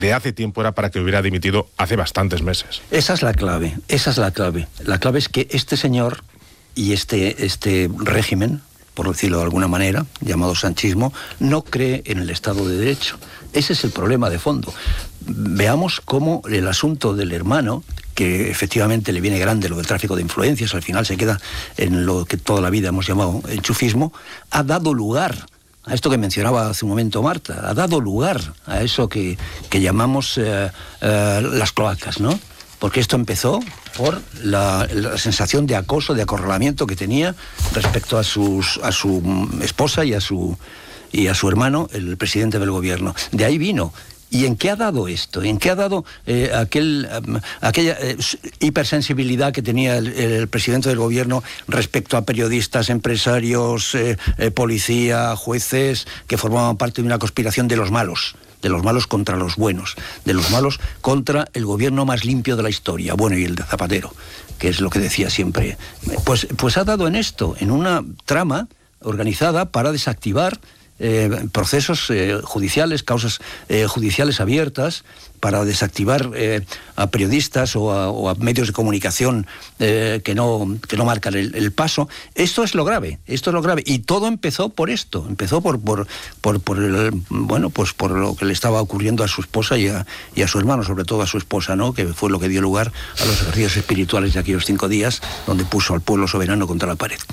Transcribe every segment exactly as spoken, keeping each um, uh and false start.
de hace tiempo era para que hubiera dimitido hace bastantes meses. Esa es la clave, esa es la clave. La clave es que este señor y este, este régimen, por decirlo de alguna manera, llamado sanchismo, no cree en el Estado de Derecho. Ese es el problema de fondo. Veamos cómo el asunto del hermano, que efectivamente le viene grande lo del tráfico de influencias, al final se queda en lo que toda la vida hemos llamado enchufismo, ha dado lugar a esto que mencionaba hace un momento Marta, ha dado lugar a eso que, que llamamos eh, eh, las cloacas, ¿no? Porque esto empezó por la, la sensación de acoso, de acorralamiento que tenía respecto a, sus, a su esposa y a su, y a su hermano, el presidente del gobierno. De ahí vino. ¿Y en qué ha dado esto? ¿En qué ha dado eh, aquel, um, aquella eh, hipersensibilidad que tenía el, el presidente del gobierno respecto a periodistas, empresarios, eh, eh, policía, jueces, que formaban parte de una conspiración de los malos? De los malos contra los buenos, de los malos contra el gobierno más limpio de la historia, bueno, y el de Zapatero, que es lo que decía siempre. Pues, pues ha dado en esto, en una trama organizada para desactivar Eh, procesos eh, judiciales, causas eh, judiciales abiertas, para desactivar eh, a periodistas o a, o a medios de comunicación eh, que no que no marcan el, el paso. Esto es lo grave, esto es lo grave. Y todo empezó por esto, empezó por por por, por el, bueno, pues por lo que le estaba ocurriendo a su esposa y a, y a su hermano, sobre todo a su esposa, ¿no? Que fue lo que dio lugar a los ejercicios espirituales de aquellos cinco días, donde puso al pueblo soberano contra la pared.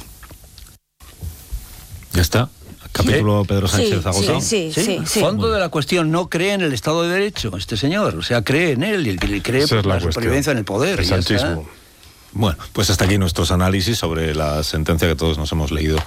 Ya está. Capítulo ¿Sí? Pedro Sánchez sí, agotado. Sí, sí, sí, sí. Fondo de la cuestión, no cree en el Estado de Derecho este señor, o sea, cree en él y el que le cree por la, la supervivencia en el poder. El sanchismo. Bueno, pues hasta aquí nuestros análisis sobre la sentencia que todos nos hemos leído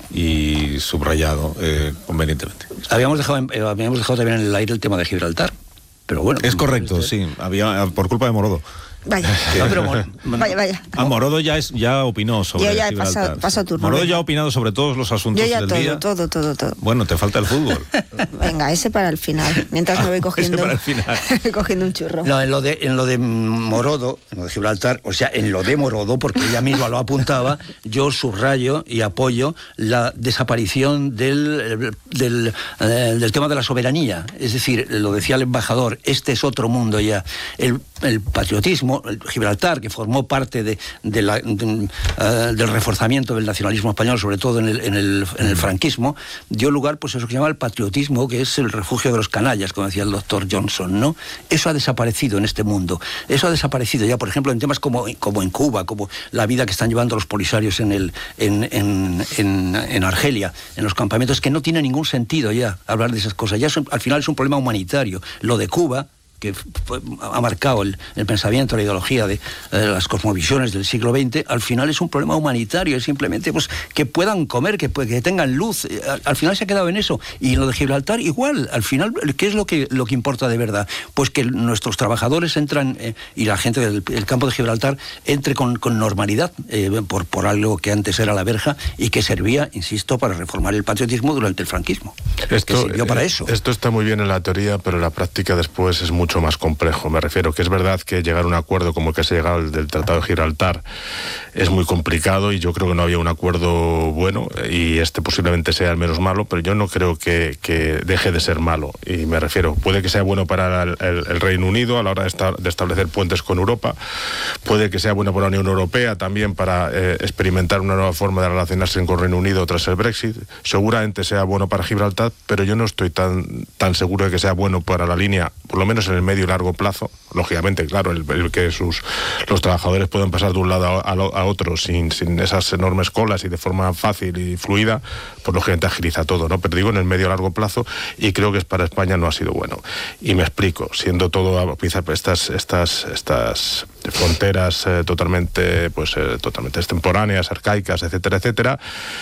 y subrayado eh, convenientemente. Habíamos dejado, eh, habíamos dejado también en el aire el tema de Gibraltar, pero bueno. Es correcto, sí, había por culpa de Morodo. Vaya. No, pero Mor vaya, vaya. Ah, Morodo ya, es, ya opinó sobre Yo ya he Gibraltar. pasado, paso turno. Morodo venga. ya ha opinado sobre todos los asuntos Yo ya del todo, día. todo, todo, todo. Bueno, te falta el fútbol. Venga, ese para el final, mientras me voy cogiendo, Ese para el final. cogiendo un churro. No, en lo de en lo de Morodo, en lo de Gibraltar, o sea, en lo de Morodo, porque ella misma lo apuntaba, yo subrayo y apoyo la desaparición del del, eh, del tema de la soberanía. Es decir, lo decía el embajador, este es otro mundo ya. El, el patriotismo, el Gibraltar, que formó parte de, de la, de, uh, del reforzamiento del nacionalismo español, sobre todo en el, en el, en el franquismo, dio lugar pues a eso que se llama el patriotismo, que es el refugio de los canallas, como decía el doctor Johnson, ¿no? Eso ha desaparecido en este mundo. Eso ha desaparecido ya, por ejemplo, en temas como, como en Cuba, como la vida que están llevando los polisarios en, el, en, en, en, en Argelia, en los campamentos, que no tiene ningún sentido ya hablar de esas cosas. Ya son, al final es un problema humanitario. Lo de Cuba, que fue, ha marcado el, el pensamiento, la ideología de eh, las cosmovisiones del siglo veinte, al final es un problema humanitario, es simplemente pues, que puedan comer, que, que tengan luz. Al, al final se ha quedado en eso. Y lo de Gibraltar igual, al final, ¿qué es lo que, lo que importa de verdad? Pues que nuestros trabajadores entran, eh, y la gente del el campo de Gibraltar entre con, con normalidad, eh, por, por algo que antes era la verja y que servía, insisto, para reformar el patriotismo durante el franquismo. Esto, que sirvió para eso. Esto está muy bien en la teoría, pero en la práctica después es mucho más complejo. Me refiero que es verdad que llegar a un acuerdo como el que se ha llegado del Tratado de Gibraltar es muy complicado y yo creo que no había un acuerdo bueno y este posiblemente sea el menos malo, pero yo no creo que, que deje de ser malo. Y me refiero, puede que sea bueno para el, el, el Reino Unido a la hora de, estar, de establecer puentes con Europa, puede que sea bueno para la Unión Europea también para eh, experimentar una nueva forma de relacionarse con el Reino Unido tras el Brexit, seguramente sea bueno para Gibraltar, pero yo no estoy tan, tan seguro de que sea bueno para la línea, por lo menos en el medio y largo plazo. Lógicamente, claro, el, el que sus los trabajadores puedan pasar de un lado a, a, a otro sin, sin esas enormes colas y de forma fácil y fluida, pues lógicamente agiliza todo, ¿no? Pero digo en el medio y largo plazo, y creo que para España no ha sido bueno. Y me explico, siendo todo estas estas estas fronteras eh, totalmente pues eh, totalmente extemporáneas, arcaicas, etcétera, etcétera,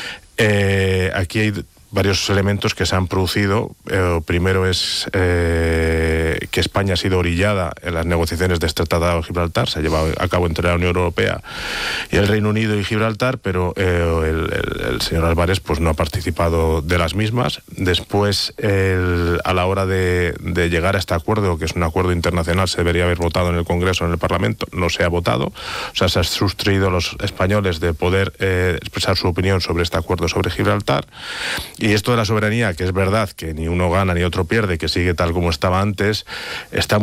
eh, aquí hay varios elementos que se han producido. Eh, primero es eh, que España ha sido orillada en las negociaciones de este Tratado de Gibraltar, se ha llevado a cabo entre la Unión Europea y el Reino Unido y Gibraltar, pero eh, el, el, el señor Álvarez pues no ha participado de las mismas. Después, el, a la hora de, de llegar a este acuerdo, que es un acuerdo internacional, se debería haber votado en el Congreso, en el Parlamento, no se ha votado. O sea, se ha sustraído a los españoles de poder eh, expresar su opinión sobre este acuerdo sobre Gibraltar. Y esto de la soberanía, que es verdad que ni uno gana ni otro pierde, que sigue tal como estaba antes, está